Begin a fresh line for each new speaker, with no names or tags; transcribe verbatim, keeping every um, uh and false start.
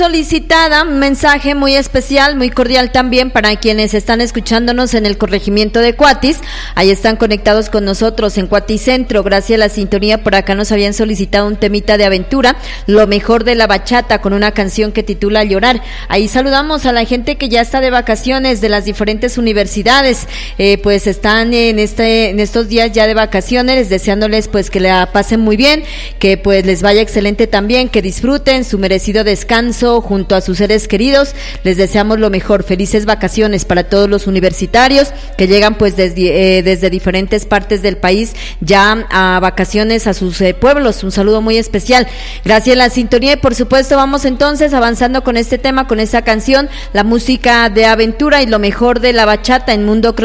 Solicitada, un mensaje muy especial, muy cordial también para quienes están escuchándonos en el corregimiento de Cuatis. Ahí están conectados con nosotros en Cuatis Centro, gracias a la sintonía. Por acá nos habían solicitado un temita de aventura, lo mejor de la bachata, con una canción que titula Llorar. Ahí saludamos a la gente que ya está de vacaciones de las diferentes universidades, eh, pues están en este en estos días ya de vacaciones, deseándoles pues que la pasen muy bien, que pues les vaya excelente también, que disfruten su merecido descanso junto a sus seres queridos. Les deseamos lo mejor, felices vacaciones para todos los universitarios que llegan pues desde, eh, desde diferentes partes del país ya a vacaciones a sus eh, pueblos. Un saludo muy especial, gracias a la sintonía. Y por supuesto vamos entonces avanzando con este tema, con esta canción, la música de aventura y lo mejor de la bachata en Mundo